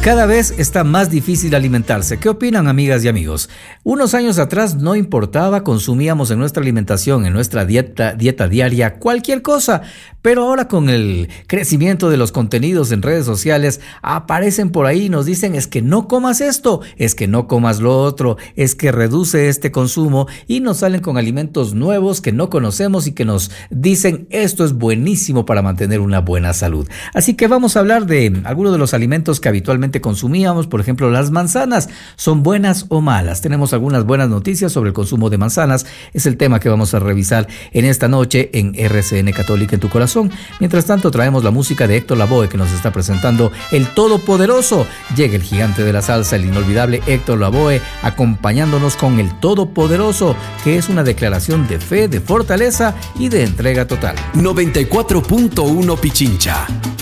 Cada vez está más difícil alimentarse. ¿Qué opinan, amigas y amigos? Unos años atrás no importaba, consumíamos en nuestra alimentación, en nuestra dieta diaria, cualquier cosa. Pero ahora con el crecimiento de los contenidos en redes sociales, aparecen por ahí y nos dicen es que no comas esto, es que no comas lo otro, es que reduce este consumo y nos salen con alimentos nuevos que no conocemos y que nos dicen esto es buenísimo para mantener una buena salud. Así que vamos a hablar de algunos de los alimentos que habitualmente consumíamos. Por ejemplo, las manzanas, ¿son buenas o malas? Tenemos algunas buenas noticias sobre el consumo de manzanas. Es el tema que vamos a revisar en esta noche en RCN Católica en tu corazón. Mientras tanto, traemos la música de Héctor Lavoe, que nos está presentando El Todopoderoso. Llega el gigante de la salsa, el inolvidable Héctor Lavoe, acompañándonos con El Todopoderoso, que es una declaración de fe, de fortaleza y de entrega total. 94.1 Pichincha.